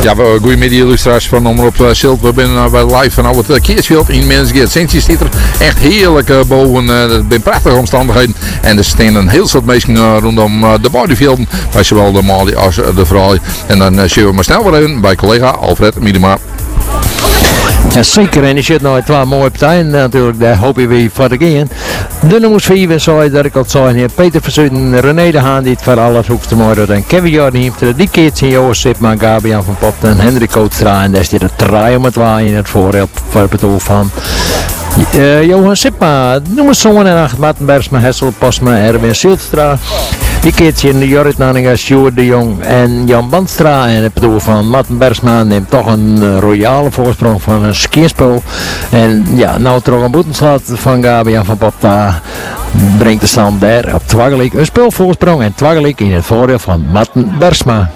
Ja, goedemiddag illustratie van Omroep Zilt. We zijn bij live vanaf het Keersveld in Mensgeert. Sintje zit er echt heerlijk boven. Het zijn prachtige omstandigheden. En er staan een heel soort mensen rondom de bodyfielden. Bij zowel de Mali als de vrouw. En dan zien we maar snel weer even bij collega Alfred Miedema. Ja, zeker, en je zit nou twee mooie partijen natuurlijk, daar hoop je weer voor te gaan. De nummers 4 zei dat ik al zei, hier Peter Verzuiden, René de Haan die het voor alles hoeft te mooi en Kevin Jordan die keert in Joost Sipma, Gabian van Pop en Hendrik Kootstra en daar is hier de 3 om het waaien in het voordeel voor het doel van Johan Sipma, nummers 7 en 8, Martin Bergsma, Hessel Postma, Erwin Silstra. Die keertje in de Jorrit Nanninga, Sjoerd de Jong en Jan Bandstra. En het bedoel van Martin Bergsma neemt toch een royale voorsprong van een skierspel. En ja, nou toch een boetenslag van Gabian van Popta brengt de stand daar op Twaggelik. Een speelvoorsprong en Twaggelik in het voordeel van Martin Bergsma.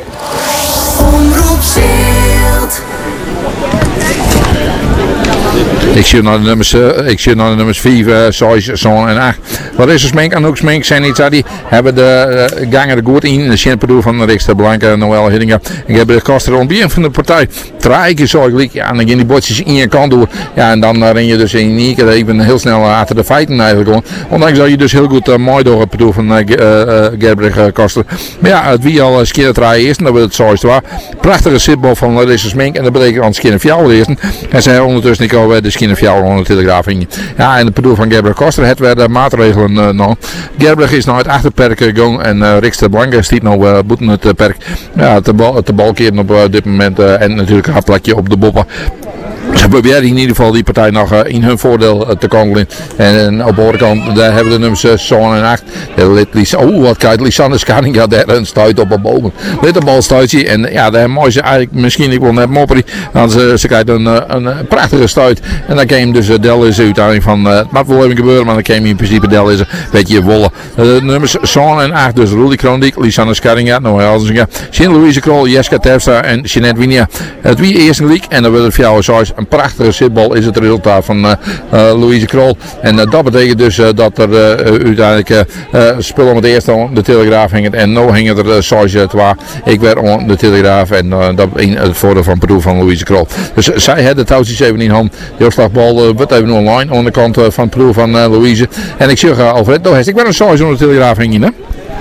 Ik zie naar de nummers 4, 6, 7 en 8. Wat is er Smink en ook Smink zijn iets die hebben de gangen er goed in. De Sjenpedoel van de Rikste Blanke, Noël Hiddinga. Ik heb de kosten rond bij van de partij. 3 keer zo gelijk. Ja, en dan gaan die botjes in je kant door. Ja, en dan ren je dus in één keer even heel snel achter de feiten eigenlijk gewoon. Ondanks dat je dus heel goed mooi door het bedoel van Gerbrich Koster. Maar ja, het wie al skeer het rijden eerst. En dat wordt het zoals het waar. Prachtige zitbal van Larissa Smink. En dat betekent aan skeer fjouwer eerst. En zij ondertussen niet al de skeer fjouwer aan de telegraaf in. Ja, en het bedoel van Gerbrich Koster. Het werden maatregelen nog. Gerbrich is nou het achterperk gegaan. En Rikste Blanke stiet nou boeten het perk. Ja, de bal keert op dit moment. En natuurlijk een plekje op de boppen. Ze proberen in ieder geval die partij nog in hun voordeel te kantelen. En op de andere kant daar hebben we de nummers 7 en 8. Wat kijkt Lisanne Scanning daar een stuit op een boven. Dit een balstuitje. En ja, daar mooi ze eigenlijk misschien ik wil net mopperen. Want ze krijgt een prachtige stuit. En dan kwam dus Del is uiteindelijk van het mag wel even gebeuren. Maar dan kwam in principe Del is een beetje wollen. De nummers 7 en 8. Dus Rudy Krondik, Lisanne Scanning, Noël Elzinga, Sjen-Louise Krol, Jeska Terpstra en Jeanette Winia. Het wie eerste week. En dan wordt het voor jou zoals een prachtige zitbal is het resultaat van Louise Krol. En dat betekent dus dat er uiteindelijk spul om het eerst aan de Telegraaf hingen. En nu hingen er zoals het waar. Ik werd aan de Telegraaf en dat in het voordeel van Peru van Louise Krol. Dus zij had de touwtjes even in hand. De afslagbal wordt even online aan de kant van Peru van Louise. En ik zeg Alfred, ik ben een zoals aan de Telegraaf hingen, hè?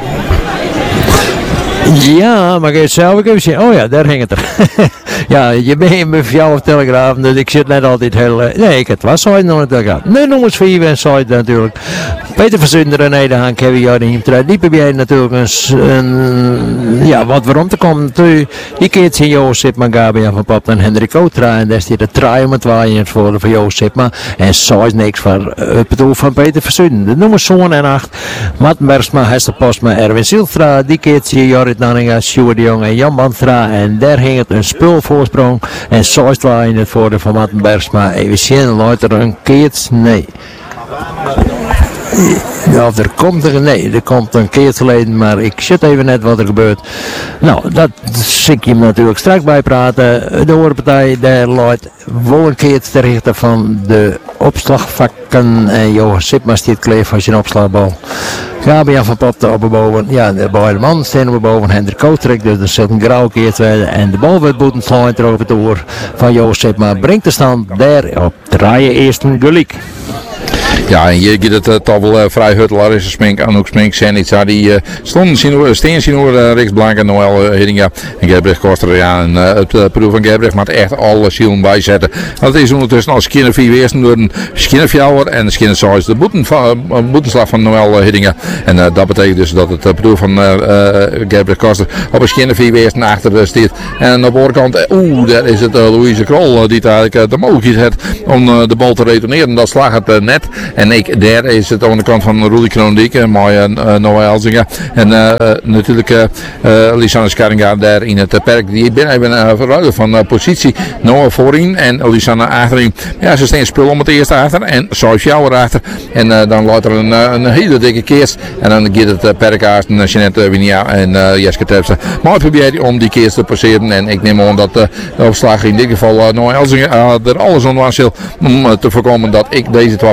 Ja, maar ik het zelf ook even zien. Oh ja, daar hing het er. Ja, je bent met jou op Telegraaf, dus ik zit net altijd heel... nee, ik het was zo nog een Telegraaf. Nu nummers 4 en zo natuurlijk. Peter Verzuiden, René de Haan, Kevin Jordan, die probeert natuurlijk wat waarom te komen. Die keert in Joost Sipma, Gabian van Pop en Hendrik Kootstra. En daar is de 3 om het waaien in het voordeel van Joost Sipma. En zo is niks voor het bedoel van Peter Verzuiden. De nummers 7 en 8. Martin Bergsma, Hester Postma, Erwin Silstra. Die keert in Jorrit Nanninga, Sjoerd de Jong en Jan Bandstra. En daar hing het een spulvoorsprong. En zo is het waaien in het voordeel van Martin Bergsma. Even zien, later een keert. Nee. Ja, er komt een keer geleden, maar ik zit even net wat er gebeurt. Nou, dat zie ik je natuurlijk straks bij praten. De hoorpartij, daar luidt wel een keer te richten van de opslagvakken. En Johan Sipma stiet kleef als je een opslagbal. Gabian van Pop op boven. Ja, de beide mannen staan op boven. Hendrik Kootrek, dus er zit een grauw keer werden. En de bal werd boeten sluit er over het oor van Johan Sipma. Brengt de stand daar op draaien eerst een gelijk. Ja, en je gaat het toch wel vrij huttelaar is Smink en ook Smink zijn iets die steen zien over Riks Blanke, Noël Hiddinga en Gerbrich Koster. Ja, en het proef van Gerbrich moet echt alle zielen bijzetten. Want het is ondertussen als skinner 4 weersten door een skinner fjouwer en skinner 6 de boetenslag van Noël Hiddinga. En dat betekent dus dat het proef van Gerbrich Koster op een skinner 4 weersten achter staat. En op de andere kant, daar is het Louise Krol die eigenlijk de mogelijkheid heeft om de bal te retourneren. Dat slag het net. En daar is het aan de kant van Rudy Krondik, mooie Noël Elzinga. En natuurlijk Lisanne Scaringa daar in het perk. Die ben even verruilen van positie Noël voorin en Lisanne achterin. Ja, ze staan spul om het eerste achter en zoals jou erachter. En dan loopt er een hele dikke keers. En dan gaat het perk achter Jeanette Winia en Jeske Terpstra. Maar ik probeer om die keers te passeren. En ik neem aan dat de opslag in dit geval Noël Elzinga er alles aan was om te voorkomen dat ik deze 2 punten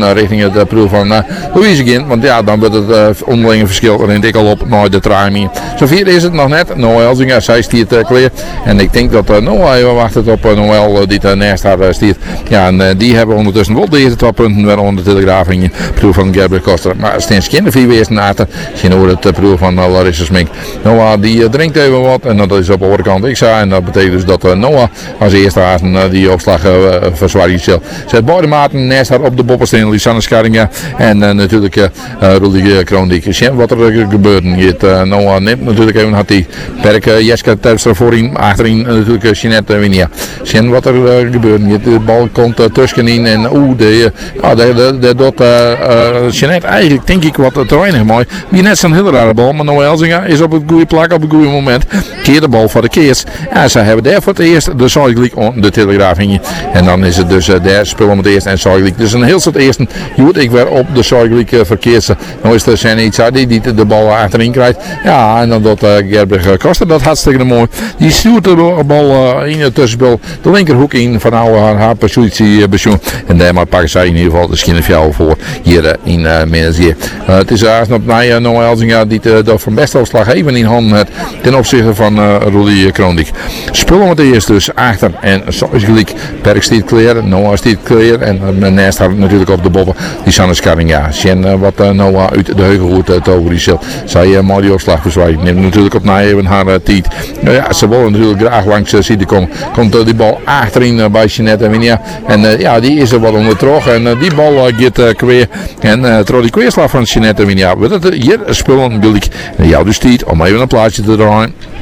richting het proef van Louise Gint. Want ja, dan wordt het onderlinge verschil er dik al op naar de timing. Zover is het nog net. Noah Elzinga, zij stiert klaar. En ik denk dat Noah even wacht op Noël die naast haar stiert. Ja, en die hebben ondertussen wel deze 2 punten wel onder de Telegraaf in het proef van Gabriel Koster. Maar steeds kinder 4 wezen achter. Zien hoor het proef van Larissa Smink. Noah die drinkt even wat en dat is op de overkant Xa. En dat betekent dus dat Noah als eerste haast die opslag verzwaart. Zet beide maten naast haar op de bobbelsteen, Lisanne Scharinga en natuurlijk Rudy Kroondijk. Zien wat er gebeurt. Noah neemt natuurlijk even had die perk Jeska Terpstra voorin, achterin natuurlijk Jeanette Winia. Zien wat er gebeurt. De bal komt tussenin en dat doet Jeanette eigenlijk denk ik wat te weinig mooi. Wie net zo'n hele rare bal, maar Noah Elzinga is op het goede plak op het goede moment. Keer de bal voor de keers. Ja, ze hebben daar voor het eerst de Zuidelijk on de Telegraaf in. En dan is het dus daar spullen met de eerste en Zuidelijk. Dus een heel soort eerste. Joet ik weer op de Zuidelijk verkeers. Nou is er Senitsadi die de bal achterin krijgt. Ja, en dan dat Gerbrug Koster dat hartstikke mooi. Die stuurt de bal in het tussenspel de linkerhoek in van haar positiepensioen. En daarmee pakken zij in ieder geval de Schinnefjouw voor hier in Menezier. Het is nog naar Noah Elzinga die de van beste opslag even in handen heeft ten opzichte van Rudy Kroondijk. Spullen met de eerste dus achter en Zuidelijk. Perk stiet clear, Noah stiet clear en naast haar natuurlijk op de boppen die Sanne Scharinga. Zien wat Noah uit de heuvelhoed tover die zil. Zij maar die opslag verzwaaien. Neemt natuurlijk op na even haar tijd. Ja, ze willen natuurlijk graag langs zitten komen. Komt die bal achterin bij Jeanette Winia. En ja, die is er wat onder terug. En die bal gaat kweer. En trouw die kweerslag van Jeanette Winia. Wordt het hier spullen wil ik jou dus tijd om even een plaatje te draaien.